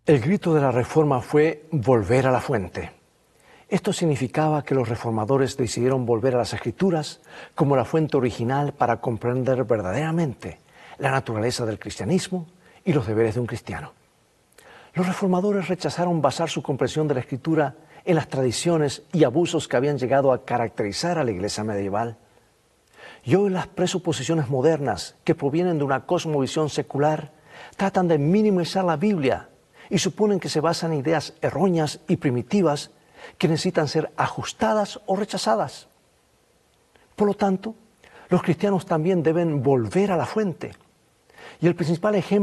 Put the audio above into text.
El grito de la Reforma fue volver a la fuente. Esto significaba que los reformadores decidieron volver a las Escrituras como la fuente original para comprender verdaderamente la naturaleza del cristianismo y los deberes de un cristiano. Los reformadores rechazaron basar su comprensión de la Escritura en las tradiciones y abusos que habían llegado a caracterizar a la Iglesia medieval. Y hoy las presuposiciones modernas, que provienen de una cosmovisión secular, tratan de minimizar la Biblia y suponen que se basan en ideas erróneas y primitivas que necesitan ser ajustadas o rechazadas. Por lo tanto, los cristianos también deben volver a la fuente. Y el principal ejemplo